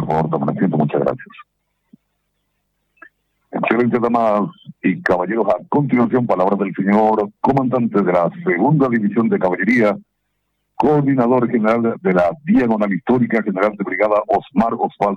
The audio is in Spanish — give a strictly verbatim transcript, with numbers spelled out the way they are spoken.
por favor, tomen asiento. Muchas gracias. Excelentes damas y caballeros, a continuación, palabras del señor comandante de la Segunda División de Caballería, coordinador general de la Diagonal Histórica, general de brigada Osmar Osvaldo